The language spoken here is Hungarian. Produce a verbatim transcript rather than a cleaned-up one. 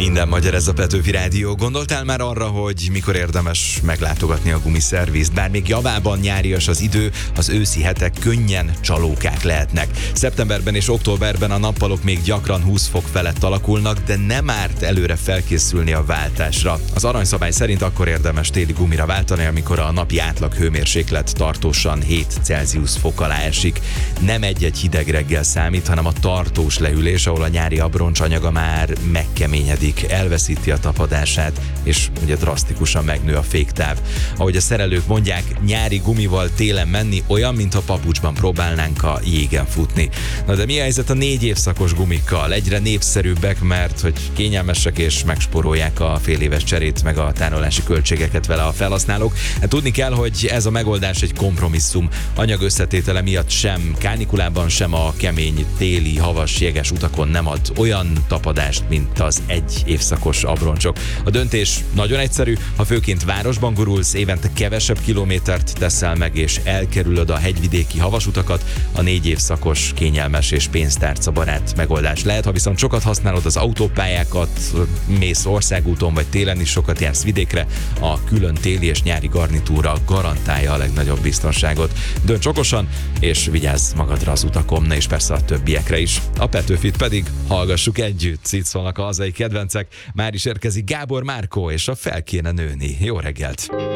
Minden magyar, ez a Petőfi Rádió. Gondoltál már arra, hogy mikor érdemes meglátogatni a gumiszervizt? Bár még javában nyárias az idő, az őszi hetek könnyen csalókák lehetnek. Szeptemberben és októberben a nappalok még gyakran húsz fok felett alakulnak, de nem árt előre felkészülni a váltásra. Az aranyszabály szerint akkor érdemes téli gumira váltani, amikor a napi átlag hőmérséklet tartósan hét Celsius fok alá esik. Nem egy-egy hideg reggel számít, hanem a tartós lehűlés, ahol a nyári abroncs anyaga már megkeményedik, elveszíti a tapadását, és ugye drasztikusan megnő a féktáv. Ahogy a szerelők mondják, nyári gumival télen menni olyan, mintha papucsban próbálnánk a jégen futni. Na de mi a helyzet a négy évszakos gumikkal? Egyre népszerűbbek, mert hogy kényelmesek és megspórolják a fél éves cserét, meg a tárolási költségeket vele a felhasználók. Hát tudni kell, hogy ez a megoldás egy kompromisszum. Anyag összetétele miatt sem kánikulában, sem a kemény téli, havas, jéges utakon nem ad olyan tapadást, mint az egy évszakos abroncsok. A döntés nagyon egyszerű, ha főként városban gurulsz, évente kevesebb kilométert teszel meg, és elkerülöd a hegyvidéki havasutakat, a négy évszakos, kényelmes és pénztárcabarát megoldás lehet. Ha viszont sokat használod az autópályákat, mész országúton, vagy télen is sokat jársz vidékre, a külön téli és nyári garnitúra garantálja a legnagyobb biztonságot. Dönts okosan, és vigyázz magadra az utakon, és persze a többiekre is. A Petőfit pedig hallgassuk együtt. Itt szólnak a hazai kedvencek. Már is érkezik Gábor Márkó, és a Fel kéne nőni. Jó reggelt!